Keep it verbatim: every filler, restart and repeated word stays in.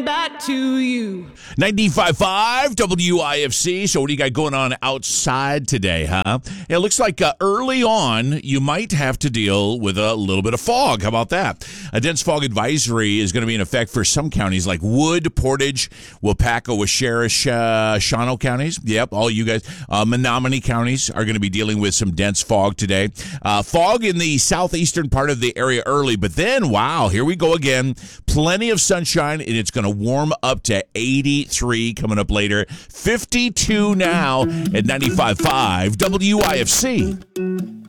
back to you. ninety-five point five W I F C. So what do you got going on outside today, huh? It looks like uh, early on you might have to deal with a little bit of fog. How about that? A dense fog advisory is going to be in effect for some counties like Wood, Portage, Wapaka, Washerish, uh, Shawano counties. Yep, all you guys. Uh, Menominee counties are going to be dealing with some dense fog today. Uh, fog in the southeastern part of the area early, but then, wow, here we go again. Plenty of sunshine, and it's going to warm up to eighty-three coming up later. fifty-two now at ninety-five point five W I F C.